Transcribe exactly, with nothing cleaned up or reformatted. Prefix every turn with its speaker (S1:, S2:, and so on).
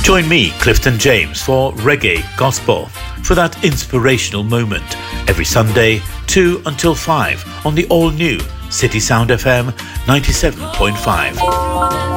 S1: Join me, Clifton James, for Reggae Gospel, for that inspirational moment, every Sunday, two until five, on the all-new City Sound F M ninety-seven point five.